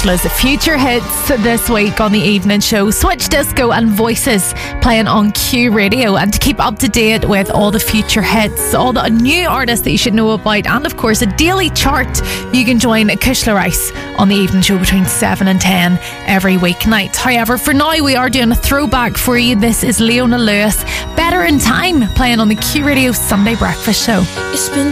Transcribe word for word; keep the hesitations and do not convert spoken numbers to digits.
Ursula's Future Hits this week on the evening show. Switch Disco and Voices playing on Q Radio. And to keep up to date with all the future hits, all the new artists that you should know about, and of course a daily chart, you can join Kushla Rice on the evening show between seven and ten every weeknight. However, for now we are doing a throwback for you. This is Leona Lewis, Better in Time, playing on the Q Radio Sunday Breakfast Show. It's been